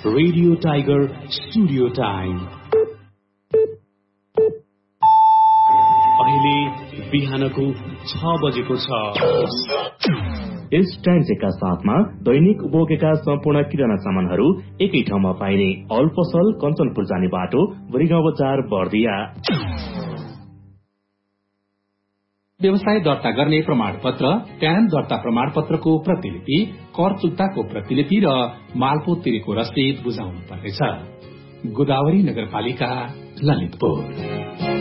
Radio tiger studio time. अहिले बिहानको 6 बजेको छ। यस ट्रान्जेक्टका साथमा दैनिक उपभोगका सम्पूर्ण किराना सामानहरू एकै ठाउँमा पाइने अल पसल कञ्चनपुर जाने बाटो वरिगाउँ बजार बर्दिया। व्यवसाय दर्ता गर्ने प्रमाणपत्र, प्यान दर्ता प्रमाणपत्रको प्रतिलिपि, कर चुक्ताको प्रतिलिपि र मालपोत तिरेको रसिद बुझाउनु पर्नेछ। गोदावरी नगरपालिका, ललितपुर।